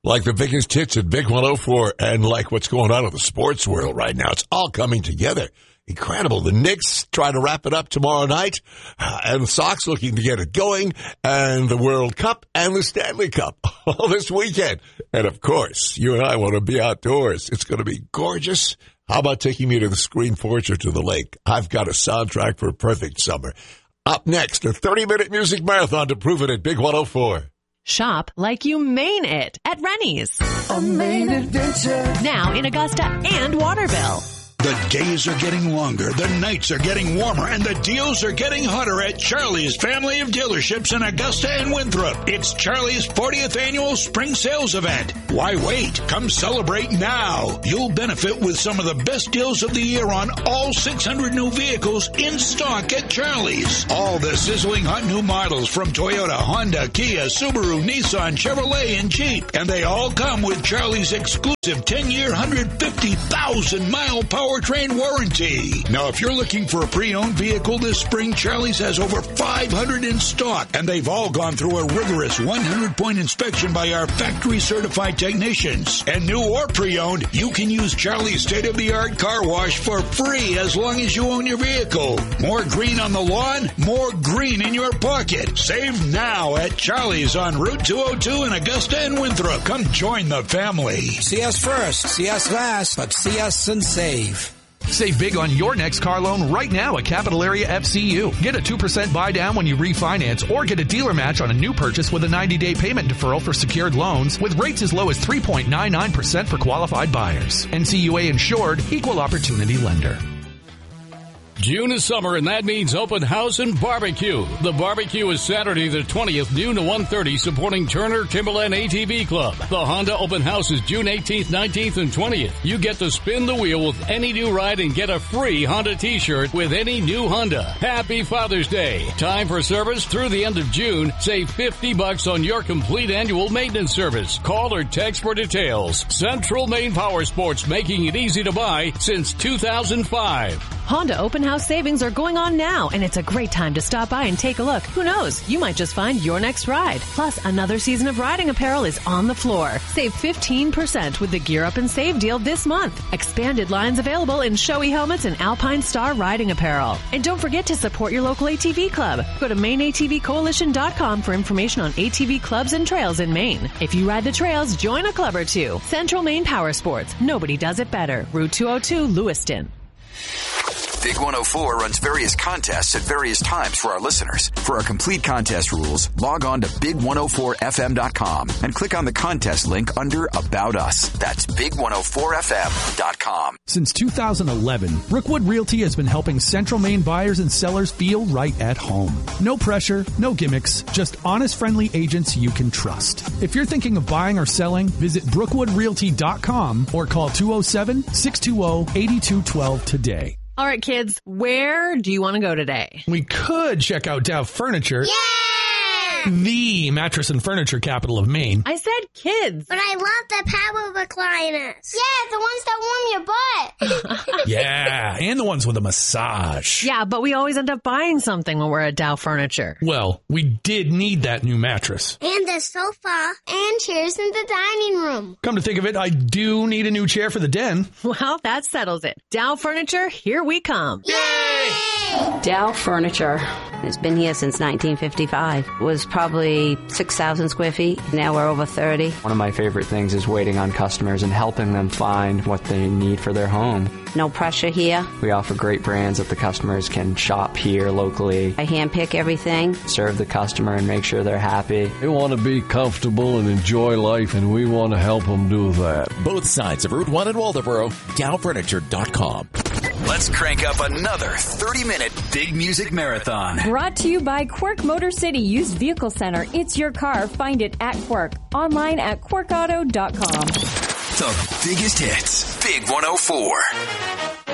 like the biggest hits at Big 104 and like what's going on in the sports world right now. It's all coming together. Incredible. The Knicks try to wrap it up tomorrow night, and the Sox looking to get it going, and the World Cup and the Stanley Cup all this weekend. And, of course, you and I want to be outdoors. It's going to be gorgeous. How about taking me to the Screen Porch or to the lake? I've got a soundtrack for a perfect summer. Up next, a 30-minute music marathon to prove it at Big 104. Shop like you mean it at Rennie's. A Maine adventure. Now in Augusta and Waterville. The days are getting longer, the nights are getting warmer, and the deals are getting hotter at Charlie's family of dealerships in Augusta and Winthrop. It's Charlie's 40th annual spring sales event. Why wait? Come celebrate now. You'll benefit with some of the best deals of the year on all 600 new vehicles in stock at Charlie's. All the sizzling hot new models from Toyota, Honda, Kia, Subaru, Nissan, Chevrolet, and Jeep. And they all come with Charlie's exclusive 10-year, 150,000-mile powertrain warranty. Now, if you're looking for a pre-owned vehicle this spring, Charlie's has over 500 in stock, and they've all gone through a rigorous 100-point inspection by our factory-certified technicians. And new or pre-owned, you can use Charlie's state-of-the-art car wash for free as long as you own your vehicle. More green on the lawn, more green in your pocket. Save now at Charlie's on Route 202 in Augusta and Winthrop. Come join the family. See us first, see us last, but see us and save. Save big on your next car loan right now at Capital Area FCU. Get a 2% buy down when you refinance or get a dealer match on a new purchase with a 90-day payment deferral for secured loans with rates as low as 3.99% for qualified buyers. NCUA insured, equal opportunity lender. June is summer, and that means open house and barbecue. The barbecue is Saturday the 20th, noon to 1:30, supporting Turner Timberland ATV Club. The Honda open house is June 18th, 19th, and 20th. You get to spin the wheel with any new ride and get a free Honda t-shirt with any new Honda. Happy Father's Day. Time for service through the end of June. Save $50 on your complete annual maintenance service. Call or text for details. Central Maine Power Sports, making it easy to buy since 2005. Honda open house savings are going on now, and it's a great time to stop by and take a look. Who knows? You might just find your next ride. Plus, another season of riding apparel is on the floor. Save 15% with the Gear Up and Save deal this month. Expanded lines available in Shoei helmets and Alpine Star riding apparel. And don't forget to support your local ATV club. Go to MaineATVCoalition.com for information on ATV clubs and trails in Maine. If you ride the trails, join a club or two. Central Maine Power Sports. Nobody does it better. Route 202, Lewiston. Big 104 runs various contests at various times for our listeners. For our complete contest rules, log on to big104fm.com and click on the contest link under About Us. That's big104fm.com. Since 2011, Brookwood Realty has been helping Central Maine buyers and sellers feel right at home. No pressure, no gimmicks, just honest, friendly agents you can trust. If you're thinking of buying or selling, visit brookwoodrealty.com or call 207-620-8212 today. All right, kids, where do you want to go today? We could check out Dow Furniture. Yeah! The mattress and furniture capital of Maine. I said kids. But I love the power recliners. Yeah, the ones that warm your butt. Yeah, and the ones with a massage. Yeah, but we always end up buying something when we're at Dow Furniture. Well, we did need that new mattress. And the sofa and chairs in the dining room. Come to think of it, I do need a new chair for the den. Well, that settles it. Dow Furniture, here we come. Yay! Dow Furniture has been here since 1955. It was probably 6,000 square feet. Now we're over 30. One of my favorite things is waiting on customers and helping them find what they need for their home. No pressure here. We offer great brands that the customers can shop here locally. I handpick everything. Serve the customer and make sure they're happy. They want to be comfortable and enjoy life, and we want to help them do that. Both sides of Route 1 in Waldoboro, dowfurniture.com. Let's crank up another 30-minute Big Music Marathon. Brought to you by Quirk Motor City Used Vehicle Center. It's your car. Find it at Quirk. Online at quirkauto.com. The biggest hits. Big 104.